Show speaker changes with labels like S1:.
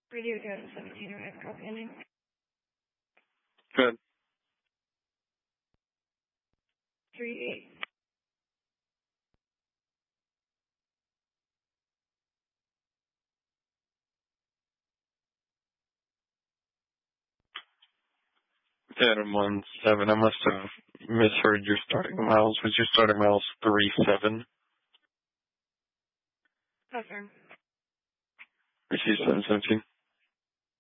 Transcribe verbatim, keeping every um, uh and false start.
S1: Radio two thousand seventeen, I have a copy ending.
S2: Good.
S1: Three eight.
S2: Adam one seven. I must have misheard your starting miles. Was your starting miles three seven?
S1: Confirm.
S2: Receive seven seventeen.